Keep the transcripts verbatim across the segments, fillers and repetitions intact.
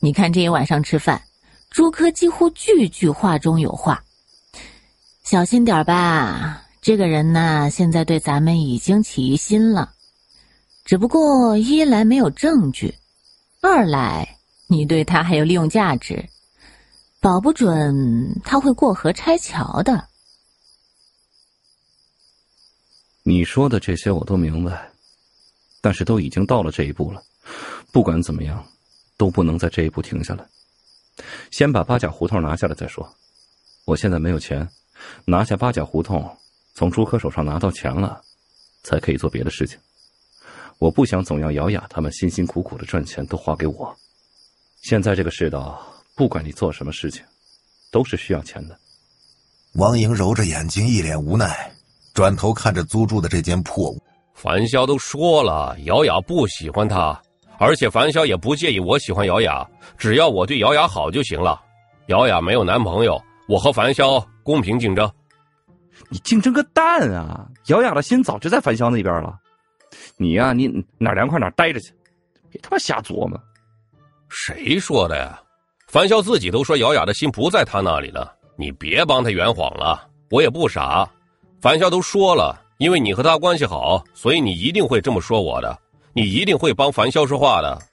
你看这一晚上吃饭，朱柯几乎句句话中有话。小心点吧，这个人呢，现在对咱们已经起疑心了。只不过一来没有证据，二来你对他还有利用价值，保不准他会过河拆桥的。 你说的这些我都明白，但是都已经到了这一步了，不管怎么样都不能在这一步停下来。先把八甲胡同拿下来再说。我现在没有钱，拿下八甲胡同，从朱柯手上拿到钱了，才可以做别的事情。我不想总要姚雅他们辛辛苦苦的赚钱都花给我。现在这个世道，不管你做什么事情都是需要钱的。 王莹揉着眼睛一脸无奈，转头看着租住的这间破屋。 樊潇都说了，姚雅不喜欢他，而且樊潇也不介意我喜欢姚雅，只要我对姚雅好就行了。姚雅没有男朋友，我和樊潇公平竞争。 你竞争个蛋啊！姚雅的心早就在樊潇那边了。你呀、啊，你哪凉快哪待着去，别他妈瞎琢磨。 谁说的呀？樊潇自己都说姚雅的心不在他那里了，你别帮他圆谎了。我也不傻，樊潇都说了，因为你和他关系好，所以你一定会这么说我的，你一定会帮樊潇说话的。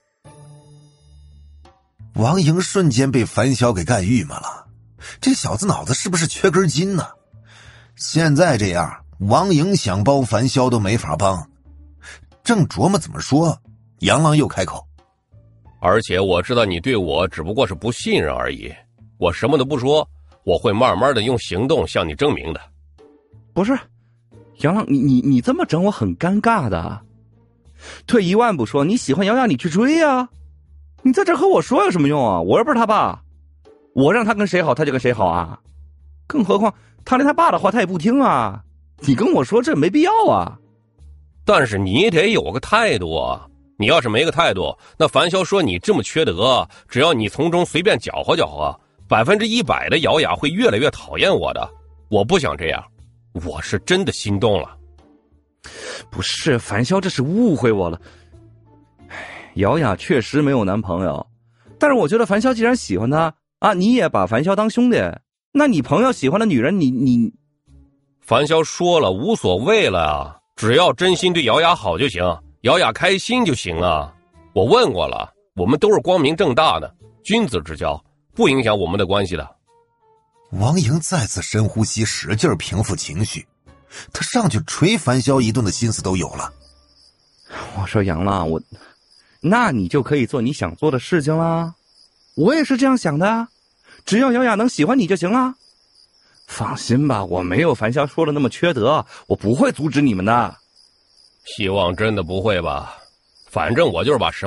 王莹瞬间被樊潇给干郁闷了，这小子脑子是不是缺根筋呢？现在这样，王莹想帮樊潇都没法帮。正琢磨怎么说，杨浪又开口： 而且我知道你对我只不过是不信任而已，我什么都不说，我会慢慢的用行动向你证明的。 不是，杨浪，你你你这么整我很尴尬的。退一万步说，你喜欢姚雅你去追啊，你在这和我说有什么用啊？我又不是他爸，我让他跟谁好他就跟谁好啊。更何况他连他爸的话他也不听啊，你跟我说这没必要啊。 但是你得有个态度啊，你要是没个态度，那樊潇说你这么缺德，只要你从中随便搅和搅和，百分之一百的姚雅会越来越讨厌我的。我不想这样，我是真的心动了。 不是，樊潇这是误会我了。姚雅确实没有男朋友，但是我觉得樊潇既然喜欢他啊，你也把樊潇当兄弟，那你朋友喜欢的女人，你你， 樊潇说了无所谓了啊，只要真心对姚雅好就行，姚雅开心就行啊。我问过了，我们都是光明正大的君子之交，不影响我们的关系的。 王莹再次深呼吸，使劲平复情绪。他上去捶樊潇一顿的心思都有了。 我说杨浪，我，那你就可以做你想做的事情啦。我也是这样想的，只要姚雅能喜欢你就行了。放心吧，我没有樊潇说的那么缺德，我不会阻止你们的。 希望真的不会吧，反正我就是把什么